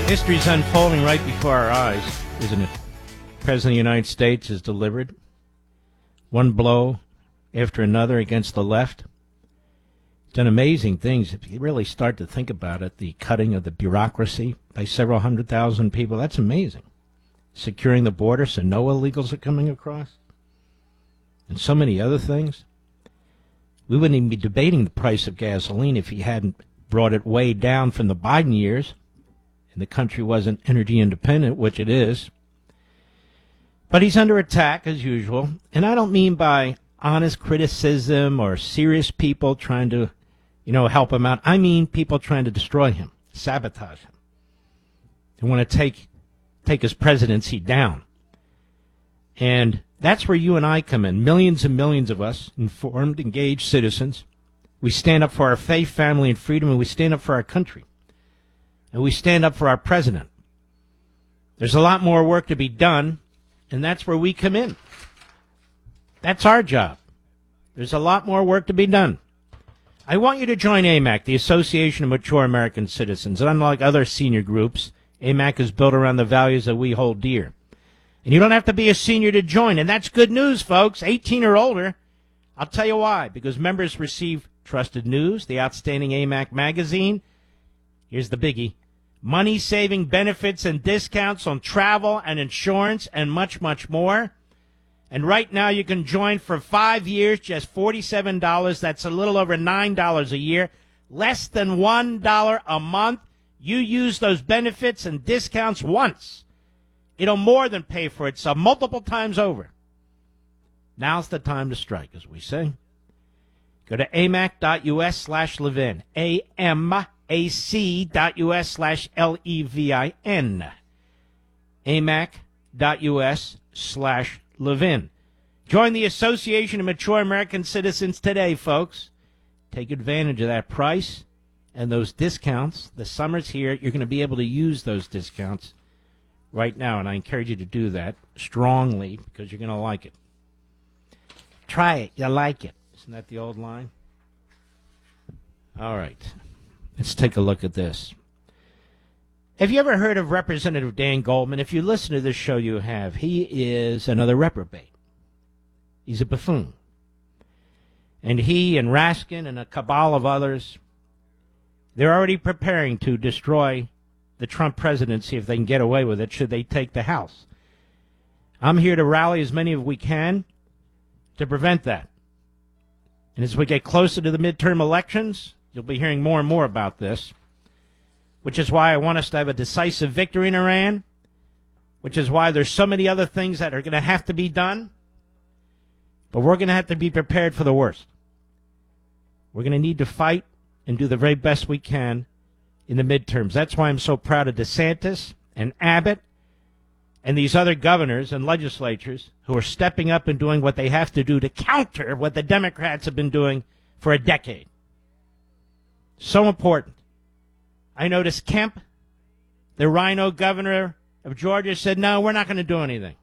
History's unfolding right before our eyes, isn't it? The President of the United States has delivered one blow after another against the left. Done amazing things. If you really start to think about it, the cutting of the bureaucracy by several 100,000 people, that's amazing. Securing the border so no illegals are coming across. And so many other things. We wouldn't even be debating the price of gasoline if he hadn't brought it way down from the Biden years and the country wasn't energy independent, which it is. But he's under attack, as usual. And I don't mean by honest criticism or serious people trying to, help him out. I mean people trying to destroy him, sabotage him. They want to take his presidency down. And that's where you and I come in. Millions and millions of us, informed, engaged citizens. We stand up for our faith, family, and freedom, and we stand up for our country. And we stand up for our president. There's a lot more work to be done, and that's where we come in. That's our job. There's a lot more work to be done. I want you to join AMAC, the Association of Mature American Citizens. And unlike other senior groups, AMAC is built around the values that we hold dear. And you don't have to be a senior to join, and that's good news, folks. 18 or older. I'll tell you why. Because members receive trusted news, the outstanding AMAC magazine. Here's the biggie. Money-saving benefits and discounts on travel and insurance and much, much more. And right now you can join for 5 years, just $47. That's a little over $9 a year. Less than $1 a month. You use those benefits and discounts once. It'll more than pay for itself multiple times over. Now's the time to strike, as we say. Go to amac.us/Levin. amac.us/Levin. amac.us/Levin. Join the Association of Mature American Citizens today, folks. Take advantage of that price and those discounts. The summer's here. You're going to be able to use those discounts right now, and I encourage you to do that strongly because you're going to like it. Try it. You'll like it. Isn't that the old line? All right. Let's take a look at this. Have you ever heard of Representative Dan Goldman? If you listen to this show, you have. He is another reprobate. He's a buffoon. And he and Raskin and a cabal of others, they're already preparing to destroy the Trump presidency if they can get away with it, should they take the House. I'm here to rally as many as we can to prevent that. And as we get closer to the midterm elections, you'll be hearing more and more about this, which is why I want us to have a decisive victory in Iran, which is why there's so many other things that are going to have to be done, but we're going to have to be prepared for the worst. We're going to need to fight and do the very best we can in the midterms. That's why I'm so proud of DeSantis and Abbott and these other governors and legislatures who are stepping up and doing what they have to do to counter what the Democrats have been doing for a decade. So important. I noticed Kemp, the rhino governor of Georgia, said, no, we're not going to do anything.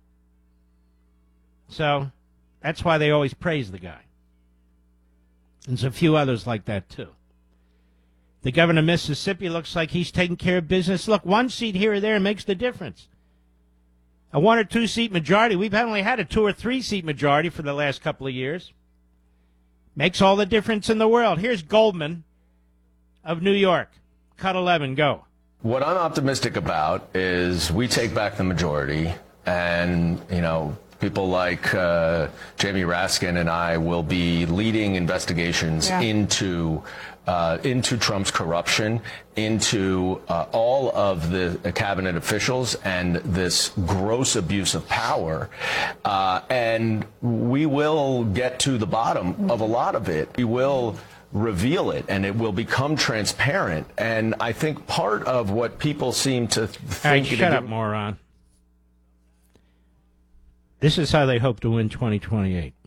So that's why they always praise the guy. And there's a few others like that, too. The governor of Mississippi looks like he's taking care of business. Look, one seat here or there makes the difference. A 1 or 2 seat majority. We've only had a 2 or 3 seat majority for the last couple of years. Makes all the difference in the world. Here's Goldman of New York. Cut 11, go. What I'm optimistic about is we take back the majority, and, people like Jamie Raskin and I will be leading investigations into Trump's corruption, into all of the cabinet officials and this gross abuse of power. And we will get to the bottom of a lot of it. We will reveal it, and it will become transparent. And I think part of what people seem to think... All right, shut up, moron. This is how they hope to win 2028.